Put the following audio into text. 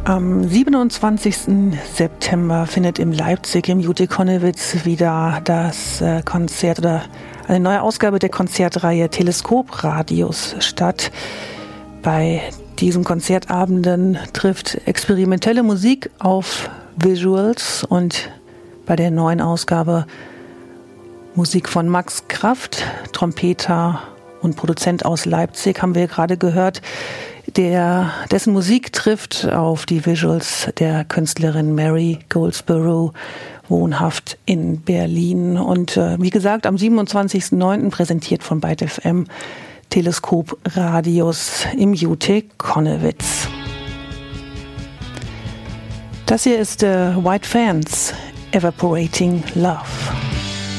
Am 27. September findet in Leipzig im Jute-Connewitz wieder das Konzert oder eine neue Ausgabe der Konzertreihe Teleskopradius statt. Bei diesen Konzertabenden trifft experimentelle Musik auf Visuals und bei der neuen Ausgabe Musik von Max Kraft, Trompeter und Produzent aus Leipzig, haben wir gerade gehört, dessen Musik trifft auf die Visuals der Künstlerin Mary Goldsborough, wohnhaft in Berlin. Und wie gesagt, am 27.09. präsentiert von Byte FM Teleskopradius im Jute-Connewitz. Das hier ist White Fans, Evaporating Love.